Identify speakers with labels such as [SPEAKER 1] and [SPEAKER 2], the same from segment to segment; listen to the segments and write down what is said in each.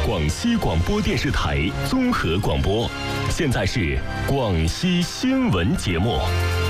[SPEAKER 1] 广西广播电视台综合广播。现在是广西新闻节目。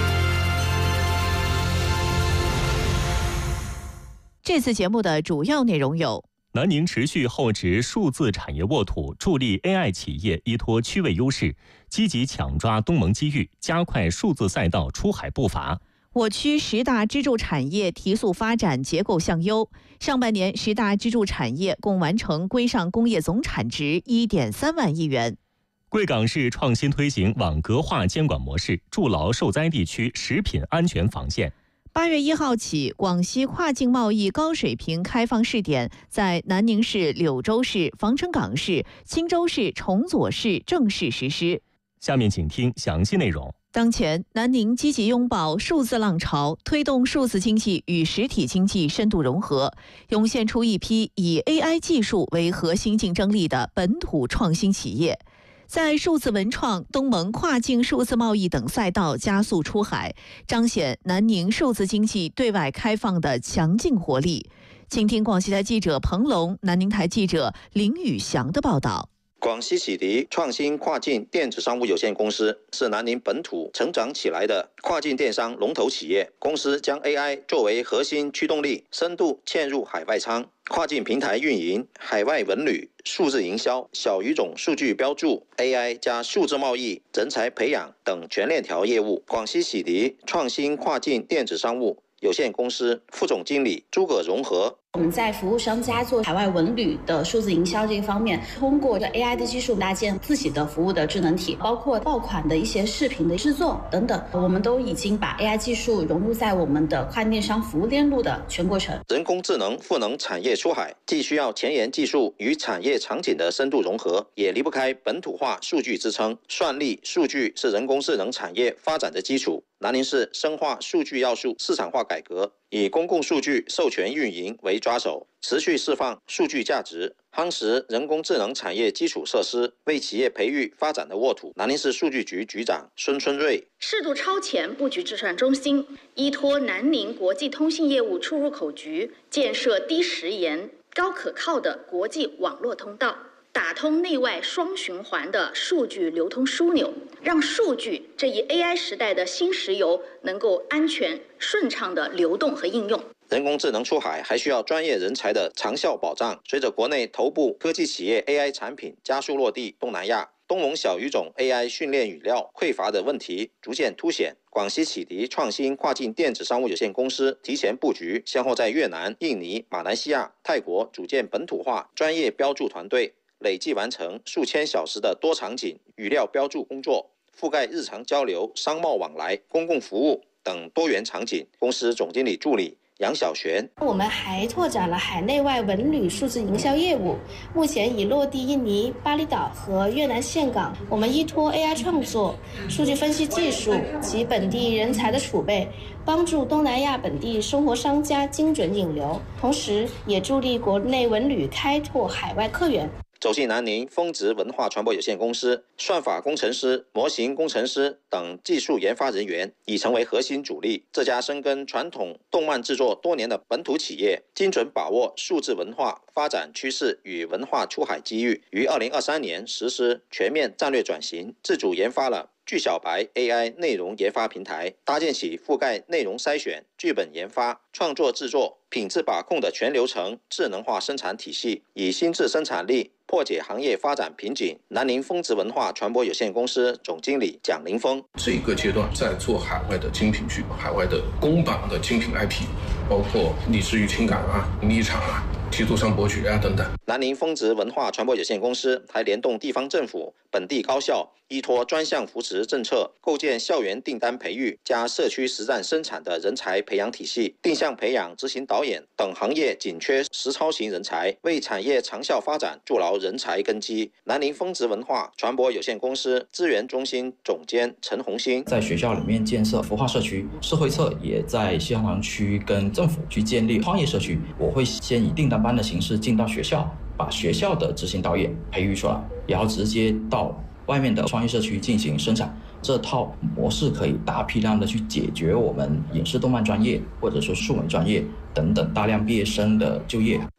[SPEAKER 2] 这次节目的主要内容有：
[SPEAKER 1] 南宁持续厚植数字产业沃土，助力 AI 企业依托区位优势，积极抢抓东盟机遇，加快数字赛道出海步伐。
[SPEAKER 2] 我区10大支柱产业提速发展结构向优，上半年10大支柱产业共完成规上工业总产值1.3万亿元。
[SPEAKER 1] 贵港市创新推行网格化监管模式，筑牢受灾地区食品安全防线。
[SPEAKER 2] 8月1号起，广西跨境贸易高水平开放试点在南宁市、柳州市、防城港市、钦州市、崇左市正式实施。
[SPEAKER 1] 下面请听详细内容。
[SPEAKER 2] 当前，南宁积极拥抱数字浪潮，推动数字经济与实体经济深度融合，涌现出一批以 AI 技术为核心竞争力的本土创新企业。在数字文创、东盟跨境数字贸易等赛道加速出海，彰显南宁数字经济对外开放的强劲活力。请听广西台记者彭龙、南宁台记者林宇翔的报道。
[SPEAKER 3] 广西启迪创新跨境电子商务有限公司是南宁本土成长起来的跨境电商龙头企业。公司将 AI 作为核心驱动力，深度嵌入海外仓、跨境平台运营、海外文旅、数字营销、小语种数据标注、AI 加数字贸易、人才培养等全链条业务。广西启迪创新跨境电子商务有限公司副总经理诸葛融合。
[SPEAKER 4] 我们在服务商家做海外文旅的数字营销这一方面，通过AI 的技术搭建自己的服务的智能体，包括爆款的一些视频的制作等等，我们都已经把 AI 技术融入在我们的跨境电商服务链路的全过程。
[SPEAKER 3] 人工智能赋能产业出海，既需要前沿技术与产业场景的深度融合，也离不开本土化数据支撑。算力、数据是人工智能产业发展的基础。南宁市深化数据要素市场化改革，以公共数据授权运营为抓手，持续释放数据价值，夯实人工智能产业基础设施，为企业培育发展的沃土。南宁市数据局局长孙春瑞：
[SPEAKER 5] 适度超前布局计算中心，依托南宁国际通信业务出入口局，建设低时延、高可靠的国际网络通道，打通内外双循环的数据流通枢纽，让数据这一 AI 时代的新石油能够安全顺畅的流动和应用。
[SPEAKER 3] 人工智能出海还需要专业人才的长效保障。随着国内头部科技企业 AI 产品加速落地东南亚，东盟小语种 AI 训练语料匮乏的问题逐渐凸显。广西启迪创新跨境电子商务有限公司提前布局，先后在越南、印尼、马来西亚、泰国组建本土化专业标注团队，累计完成数千小时的多场景语料标注工作，覆盖日常交流、商贸往来、公共服务等多元场景。公司总经理助理杨小璇：
[SPEAKER 6] 我们还拓展了海内外文旅数字营销业务，目前已落地印尼、巴厘岛和越南岘港。我们依托 AI 创作、数据分析技术及本地人才的储备，帮助东南亚本地生活商家精准引流，同时也助力国内文旅开拓海外客源。
[SPEAKER 3] 走进南宁峰值文化传播有限公司，算法工程师、模型工程师等技术研发人员已成为核心主力。这家深耕传统动漫制作多年的本土企业，精准把握数字文化发展趋势与文化出海机遇，于2023年实施全面战略转型，自主研发了聚小白 AI 内容研发平台，搭建起覆盖内容筛选、剧本研发、创作制作、品质把控的全流程智能化生产体系，以新质生产力破解行业发展瓶颈。南宁峰值文化传播有限公司总经理蒋凌峰：
[SPEAKER 7] 这一个阶段在做海外的精品剧、海外的公版的精品 IP， 包括励志与情感啊、迷场啊、基督山伯爵啊等等。
[SPEAKER 3] 南宁峰值文化传播有限公司还联动地方政府、本地高校，依托专项扶持政策，构建校园订单培育加社区实战生产的人才培养体系，定向培养执行导演等行业紧缺实操型人才，为产业长效发展筑牢人才根基。南宁峰值文化传播有限公司资源中心总监陈红星：
[SPEAKER 8] 在学校里面建设孵化社区，社会策也在西汉王区跟政府去建立创业社区。我会先以订单班的形式进到学校，把学校的执行导演培育出来，然后直接到外面的创业社区进行生产。这套模式可以大批量的去解决我们影视动漫专业或者说数媒专业等等大量毕业生的就业。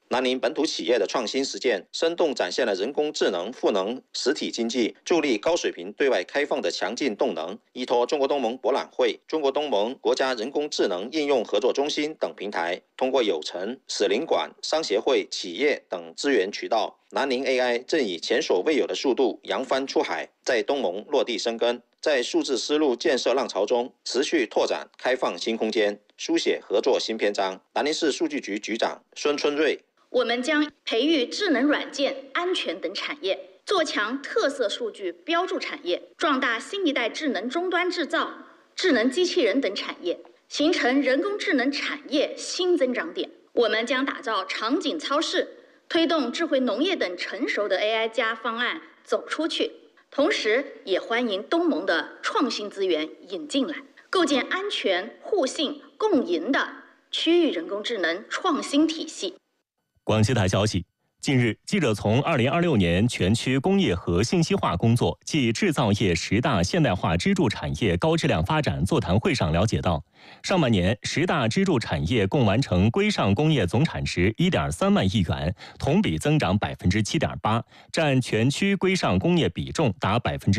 [SPEAKER 3] 南宁本土企业的创新实践，生动展现了人工智能赋能实体经济、助力高水平对外开放的强劲动能。依托中国东盟博览会、中国东盟国家人工智能应用合作中心等平台，通过有成、使领馆、商协会、企业等资源渠道，南宁 AI 正以前所未有的速度扬帆出海，在东盟落地生根，在数字丝路建设浪潮中持续拓展开放新空间，书写合作新篇章。南宁市数据局局长孙春瑞。
[SPEAKER 5] 我们将培育智能软件、安全等产业，做强特色数据标注产业，壮大新一代智能终端制造、智能机器人等产业，形成人工智能产业新增长点。我们将打造场景超市，推动智慧农业等成熟的 AI 加方案走出去，同时也欢迎东盟的创新资源引进来，构建安全、互信、共赢的区域人工智能创新体系。
[SPEAKER 1] 广西台消息，近日，记者从2026年全区工业和信息化工作暨制造业10大现代化支柱产业高质量发展座谈会上了解到，上半年10大支柱产业共完成规上工业总产值1.3万亿元，同比增长7.8%，占全区规上工业比重达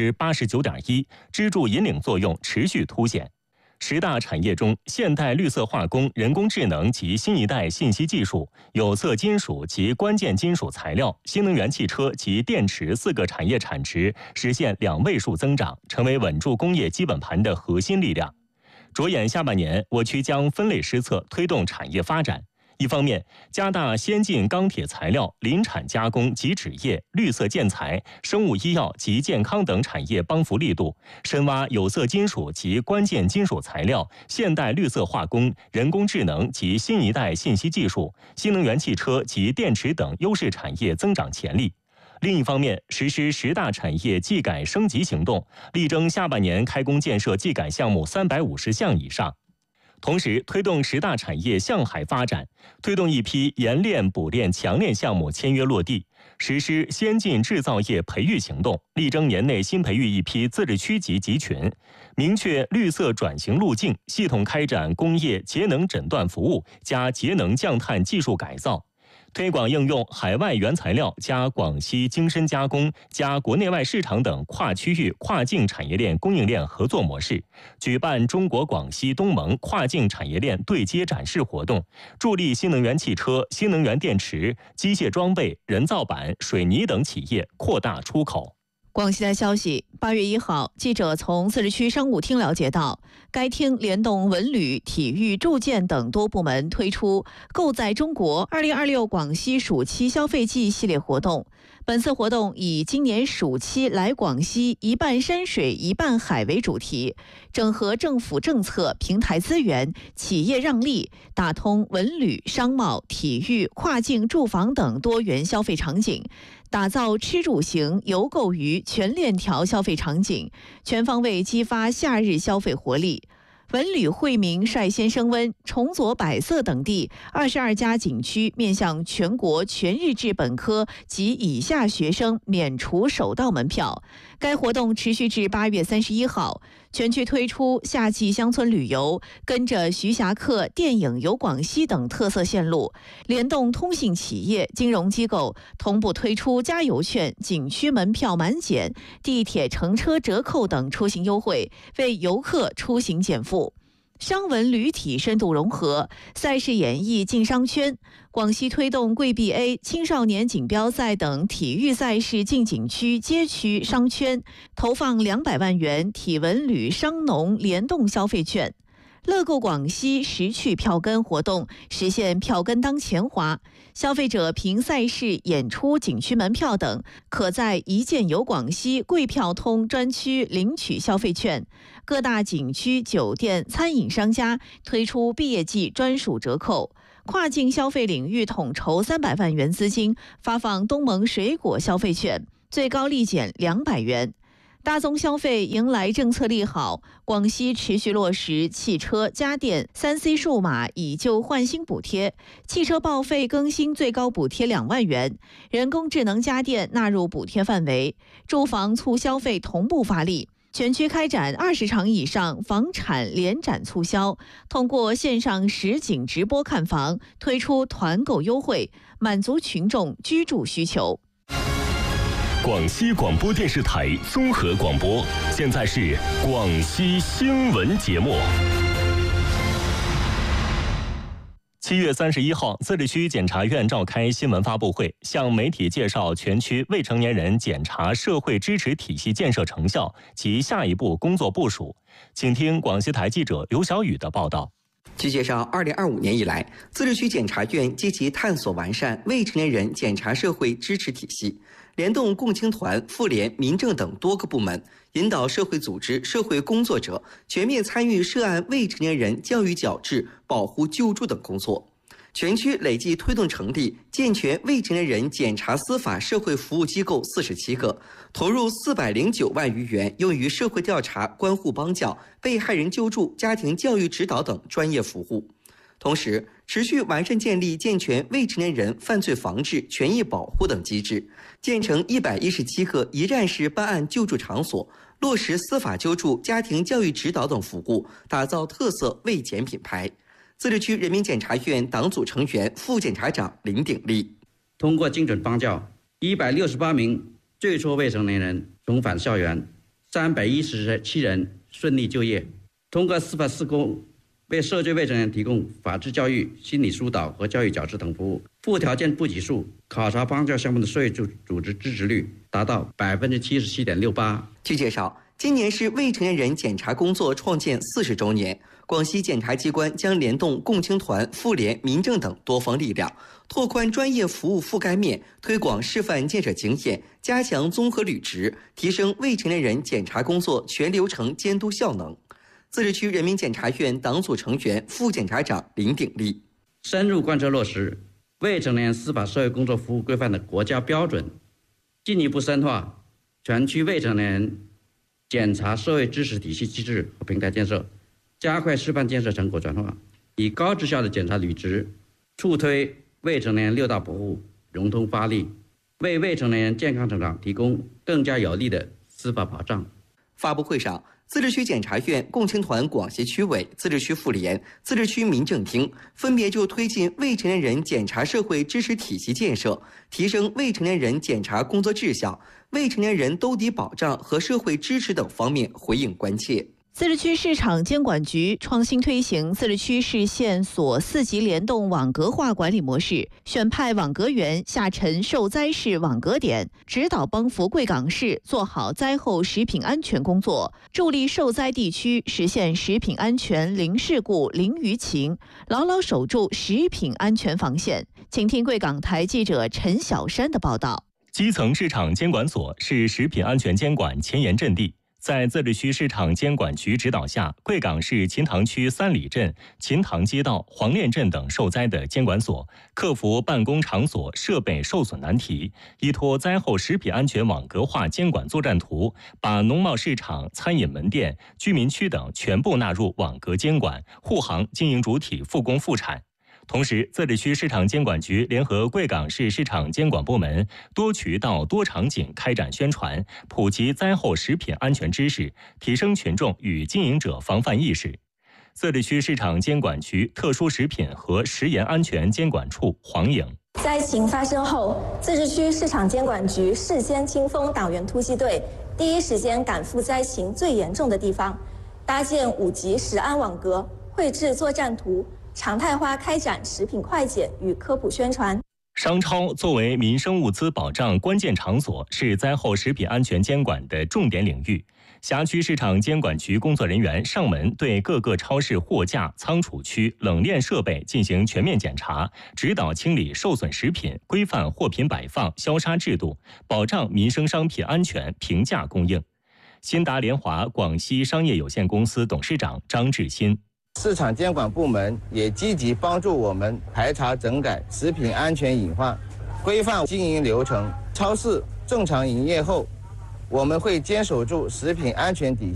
[SPEAKER 1] 89.1%，支柱引领作用持续凸显。10大产业中，现代绿色化工、人工智能及新一代信息技术、有色金属及关键金属材料、新能源汽车及电池4个产业产值实现2位数增长，成为稳住工业基本盘的核心力量。着眼下半年，我区将分类施策，推动产业发展。一方面，加大先进钢铁材料、林产加工及纸业、绿色建材、生物医药及健康等产业帮扶力度，深挖有色金属及关键金属材料、现代绿色化工、人工智能及新一代信息技术、新能源汽车及电池等优势产业增长潜力。另一方面，实施10大产业技改升级行动，力争下半年开工建设技改项目350项以上。同时，推动10大产业向海发展，推动一批研炼、补炼、强炼项目签约落地，实施先进制造业培育行动，力争年内新培育一批自治区级集群，明确绿色转型路径，系统开展工业节能诊断服务加节能降碳技术改造。推广应用海外原材料加广西精深加工加国内外市场等跨区域跨境产业链供应链合作模式，举办中国广西东盟跨境产业链对接展示活动，助力新能源汽车、新能源电池、机械装备、人造板、水泥等企业扩大出口。
[SPEAKER 2] 广西台消息，8月1号，记者从自治区商务厅了解到，该厅联动文旅、体育、住建等多部门推出“购在中国2026广西暑期消费季”系列活动。本次活动以今年暑期来广西一半山水一半海为主题，整合政府政策、平台资源、企业让利，打通文旅、商贸、体育、跨境住房等多元消费场景，打造吃住行游购娱全链条消费场景，全方位激发夏日消费活力。文旅惠民率先升温，重左百色等地22家景区面向全国全日制本科及以下学生免除首道门票。该活动持续至8月31号，全区推出夏季乡村旅游，跟着徐霞客电影游广西等特色线路，联动通信企业、金融机构，同步推出加油券、景区门票满减、地铁乘车折扣等出行优惠，为游客出行减负。商文旅体深度融合，赛事演绎进商圈。广西推动贵币 A 青少年锦标赛等体育赛事进景区、街区、商圈，投放200万元体文旅商农联动消费券。乐购广西时趣票根活动实现票根当钱花，消费者凭赛事、演出、景区门票等，可在一键游广西贵票通专区领取消费券。各大景区、酒店、餐饮商家推出毕业季专属折扣。跨境消费领域统筹300万元资金，发放东盟水果消费券，最高立减200元。大宗消费迎来政策利好，广西持续落实汽车、家电、3C 数码以旧换新补贴，汽车报废更新最高补贴2万元，人工智能家电纳入补贴范围，住房促消费同步发力。 全区开展20场以上房产联展促销，通过线上实景直播看房，推出团购优惠，满足群众居住需求。
[SPEAKER 1] 广西广播电视台综合广播，现在是广西新闻节目。7月31号，自治区检察院召开新闻发布会，向媒体介绍全区未成年人检察社会支持体系建设成效及下一步工作部署。请听广西台记者刘小雨的报道。
[SPEAKER 9] 据介绍，2025年以来，自治区检察院积极探索完善未成年人检察社会支持体系，联动共青团、妇联、民政等多个部门，引导社会组织、社会工作者全面参与涉案未成年人教育矫治、保护救助等工作。全区累计推动成立健全未成年人检察司法社会服务机构47个，投入409万余元用于社会调查、关护帮教、被害人救助、家庭教育指导等专业服务。同时，持续完善建立健全未成年人犯罪防治、权益保护等机制，建成117个一站式办案救助场所，落实司法救助、家庭教育指导等服务，打造特色未检品牌。自治区人民检察院党组成员、副检察长林鼎立
[SPEAKER 10] 通过精准帮教，168名最初未成年人重返校园，317人顺利就业。通过司法施工，为涉罪未成年人提供法治教育、心理疏导和教育矫治等服务。附条件部级数考察帮教项目的社会组织支持率达到77.68%。
[SPEAKER 9] 据介绍，今年是未成年人检察工作创建40周年。广西检察机关将联动共青团、妇联、民政等多方力量，拓宽专业服务覆盖面，推广示范建设经验，加强综合履职，提升未成年人检察工作全流程监督效能。自治区人民检察院党组成员、副检察长林鼎立
[SPEAKER 10] 深入贯彻落实未成年人司法社会工作服务规范的国家标准，进一步深化全区未成年人检察社会支持体系机制和平台建设，加快示范建设成果转化，以高质效的检察履职，促推未成年人6大保护融通发力，为未成年人健康成长提供更加有力的司法保障。
[SPEAKER 9] 发布会上，自治区检察院、共青团广西区委、自治区妇联、自治区民政厅分别就推进未成年人检察社会支持体系建设、提升未成年人检察工作质效、未成年人兜底保障和社会支持等方面回应关切。
[SPEAKER 2] 自治区市场监管局创新推行自治区市县所4级联动网格化管理模式，选派网格员下沉受灾市网格点，指导帮扶贵港市做好灾后食品安全工作，助力受灾地区实现食品安全零事故、零舆情，牢牢守住食品安全防线。请听贵港台记者陈小山的报道。
[SPEAKER 1] 基层市场监管所是食品安全监管前沿阵地。在自治区市场监管局指导下，贵港市秦塘区三里镇、秦塘街道、黄练镇等受灾的监管所，克服办公场所设备受损难题，依托灾后食品安全网格化监管作战图，把农贸市场、餐饮门店、居民区等全部纳入网格监管，护航经营主体复工复产。同时，自治区市场监管局联合贵港市市场监管部门，多渠道、多场景开展宣传，普及灾后食品安全知识，提升群众与经营者防范意识。自治区市场监管局特殊食品和食盐安全监管处黄颖：
[SPEAKER 11] 灾情发生后，自治区市场监管局事先清风党员突击队，第一时间赶赴灾情最严重的地方，搭建5级食安网格，绘制作战图，常态化开展食品快检与科普宣传。
[SPEAKER 1] 商超作为民生物资保障关键场所，是灾后食品安全监管的重点领域。辖区市场监管局工作人员上门对各个超市货架、仓储区、冷链设备进行全面检查，指导清理受损食品，规范货品摆放、消杀制度，保障民生商品安全平价供应。新达联华广西商业有限公司董事长张志新：
[SPEAKER 12] 市场监管部门也积极帮助我们排查整改食品安全隐患，规范经营流程。超市正常营业后，我们会坚守住食品安全底